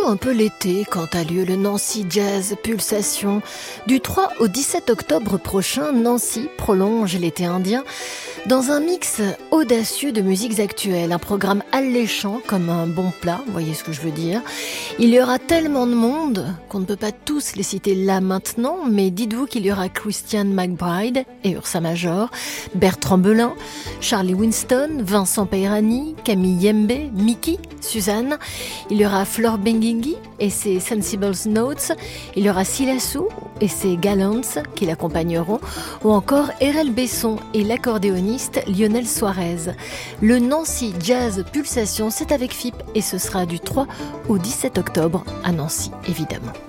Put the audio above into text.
un peu l'été quand a lieu le Nancy Jazz Pulsation. Du 3 au 17 octobre prochain, Nancy prolonge l'été indien dans un mix audacieux de musiques actuelles, un programme alléchant comme un bon plat, vous voyez ce que je veux dire. Il y aura tellement de monde qu'on ne peut pas tous les citer là maintenant, mais dites-vous qu'il y aura Christian McBride et Ursa Major, Bertrand Belin, Charlie Winston, Vincent Peirani, Camille Yembe, Mickey, Suzanne. Il y aura Flore Benguigui et ses Sensible Notes. Il y aura Silassou et ses Gallants qui l'accompagneront, ou encore Erel Besson et l'accordéoniste Lionel Suarez. Le Nancy Jazz Pulsation, c'est avec FIP et ce sera du 3 au 17 octobre à Nancy, évidemment.